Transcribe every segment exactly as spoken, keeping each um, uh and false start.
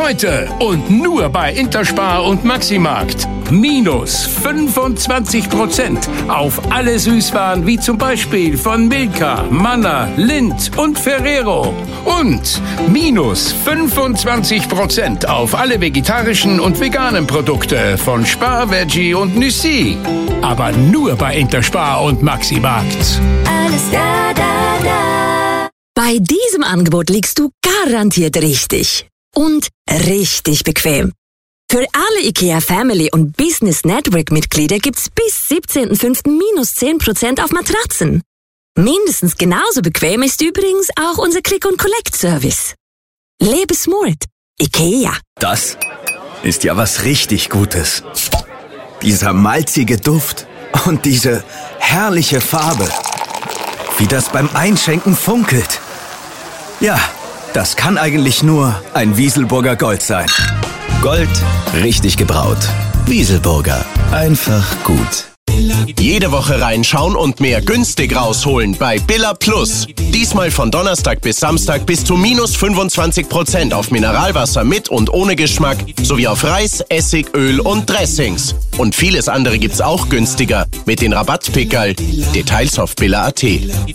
Heute und nur bei Interspar und Maximarkt. Minus fünfundzwanzig Prozent auf alle Süßwaren wie zum Beispiel von Milka, Manna, Lindt und Ferrero. Und minus fünfundzwanzig Prozent auf alle vegetarischen und veganen Produkte von Spar, Veggie und Nüssi. Aber nur bei Interspar und Maximarkt. Alles da, da, da. Bei diesem Angebot liegst du garantiert richtig. Und richtig bequem. Für alle IKEA Family und Business Network Mitglieder gibt's bis siebzehnten fünften minus zehn Prozent auf Matratzen. Mindestens genauso bequem ist übrigens auch unser Click-and-Collect-Service. Lebe smart. IKEA. Das ist ja was richtig Gutes. Dieser malzige Duft und diese herrliche Farbe. Wie das beim Einschenken funkelt. Ja, das kann eigentlich nur ein Wieselburger Gold sein. Gold, richtig gebraut. Wieselburger, einfach gut. Jede Woche reinschauen und mehr günstig rausholen bei Billa Plus. Diesmal von Donnerstag bis Samstag bis zu minus fünfundzwanzig Prozent auf Mineralwasser mit und ohne Geschmack sowie auf Reis, Essig, Öl und Dressings. Und vieles andere gibt's auch günstiger mit den Rabattpickerl. Details auf billa punkt at.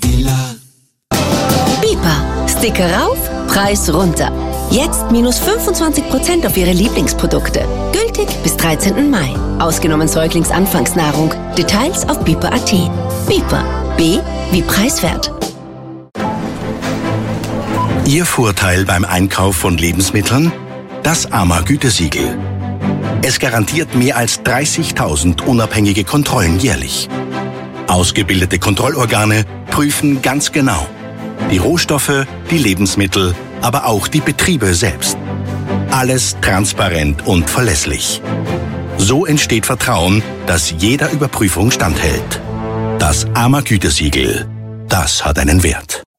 Bipa. Sticker rauf, Preis runter. Jetzt minus fünfundzwanzig Prozent auf Ihre Lieblingsprodukte. Gültig bis dreizehnten Mai. Ausgenommen Säuglingsanfangsnahrung. Details auf bipa punkt at. Bipa. B wie preiswert. Ihr Vorteil beim Einkauf von Lebensmitteln? Das A M A-Gütesiegel. Es garantiert mehr als dreißigtausend unabhängige Kontrollen jährlich. Ausgebildete Kontrollorgane prüfen ganz genau die Rohstoffe, die Lebensmittel, aber auch die Betriebe selbst. Alles transparent und verlässlich. So entsteht Vertrauen, das jeder Überprüfung standhält. Das A M A-Gütesiegel, das hat einen Wert.